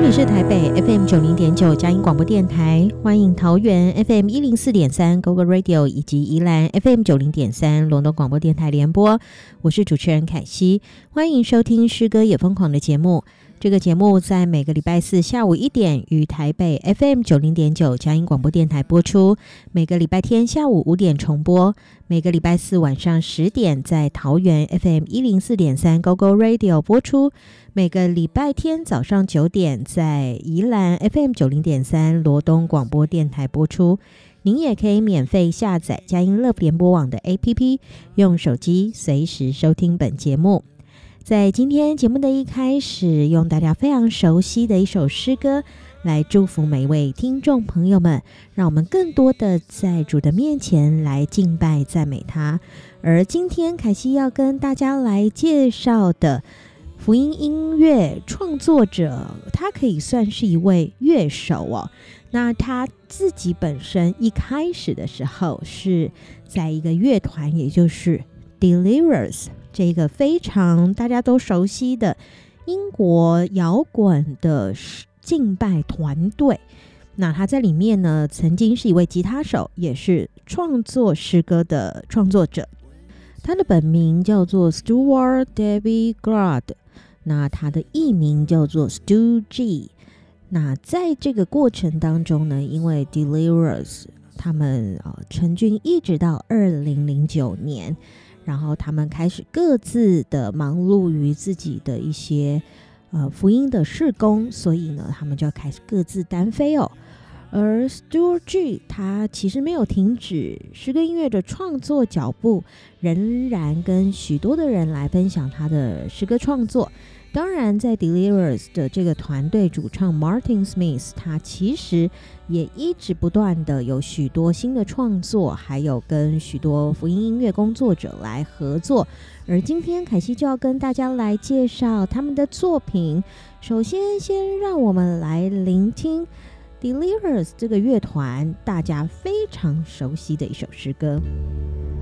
里是台北 FM 90.9佳音广播电台，欢迎桃园 FM 104.3 GoGo Radio 以及宜兰 FM 90.3龙东广播电台联播，我是主持人凯西，欢迎收听诗歌也疯狂的节目。这个节目在每个礼拜四下午1点于台北 FM 90.9佳音广播电台播出，每个礼拜天下午5点重播，每个礼拜四晚上10点在桃园 FM 104.3 GoGo Radio 播出，每个礼拜天早上9点在宜兰 FM 90.3罗东广播电台播出。您也可以免费下载佳音乐联播网的 APP， 用手机随时收听本节目。在今天节目的一开始，用大家非常熟悉的一首诗歌来祝福每一位听众朋友们，让我们更多的在主的面前来敬拜赞美他。而今天凯西要跟大家来介绍的福音音乐创作者，他可以算是一位乐手哦。那他自己本身一开始的时候是在一个乐团，也就是 Delirious， 这个非常大家都熟悉的英国摇滚的敬拜团队。那他在里面呢，曾经是一位吉他手，也是创作诗歌的创作者。他的本名叫做 Stuart David Grad， 那他的艺名叫做 Stu G。 那在这个过程当中呢，因为 Delirious 他们成军一直到2009年，然后他们开始各自的忙碌于自己的一些福音的事工，所以呢他们就开始各自单飞哦。而 Stuart G 他其实没有停止诗歌音乐的创作脚步，仍然跟许多的人来分享他的诗歌创作。当然在 Delirious 的这个团队主唱 Martin Smith， 他其实也一直不断的有许多新的创作，还有跟许多福音音乐工作者来合作。而今天凯西就要跟大家来介绍他们的作品。首先让我们来聆听 Delirious 这个乐团大家非常熟悉的一首诗歌。